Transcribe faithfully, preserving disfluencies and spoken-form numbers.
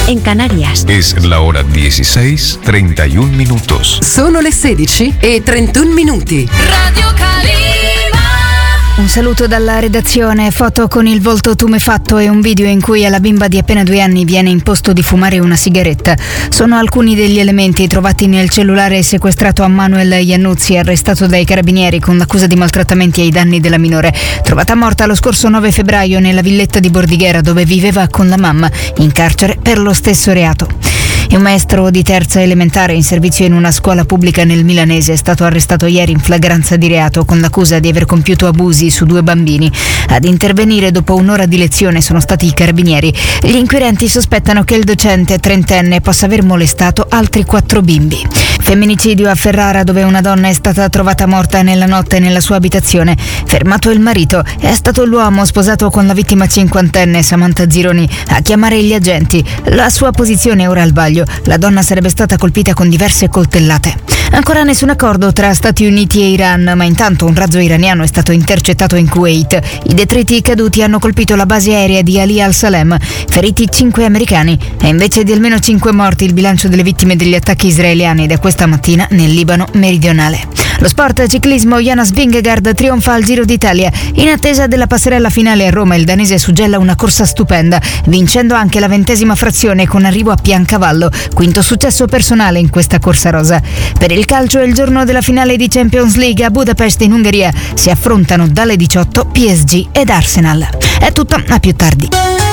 en Canarias. Es la hora dieciséis, treinta y un minutos. Sono le sedici e trentuno minuti. Radio Calima. Un saluto dalla redazione, foto con il volto tumefatto e un video in cui alla bimba di appena due anni viene imposto di fumare una sigaretta. Sono alcuni degli elementi trovati nel cellulare sequestrato a Manuel Iannuzzi, arrestato dai carabinieri con l'accusa di maltrattamenti ai danni della minore, trovata morta lo scorso nove febbraio nella villetta di Bordighera dove viveva con la mamma, in carcere per lo stesso reato. E un maestro di terza elementare in servizio in una scuola pubblica nel Milanese è stato arrestato ieri in flagranza di reato con l'accusa di aver compiuto abusi su due bambini. Ad intervenire dopo un'ora di lezione sono stati i carabinieri. Gli inquirenti sospettano che il docente trentenne possa aver molestato altri quattro bimbi. Femminicidio a Ferrara, dove una donna è stata trovata morta nella notte nella sua abitazione. Fermato il marito, è stato l'uomo sposato con la vittima cinquantenne Samantha Zironi a chiamare gli agenti. La sua posizione ora al vaglio. La donna sarebbe stata colpita con diverse coltellate. Ancora nessun accordo tra Stati Uniti e Iran, ma intanto un razzo iraniano è stato intercettato in Kuwait. I detriti caduti hanno colpito la base aerea di Ali al-Salem, feriti cinque americani e invece di almeno cinque morti il bilancio delle vittime degli attacchi israeliani da questa mattina nel Libano meridionale. Lo sport ciclismo, Jonas Vingegaard trionfa al Giro d'Italia. In attesa della passerella finale a Roma, il danese suggella una corsa stupenda, vincendo anche la ventesima frazione con arrivo a Piancavallo, quinto successo personale in questa corsa rosa. Per il calcio è il giorno della finale di Champions League a Budapest in Ungheria. Si affrontano dalle diciotto P S G ed Arsenal. È tutto, a più tardi.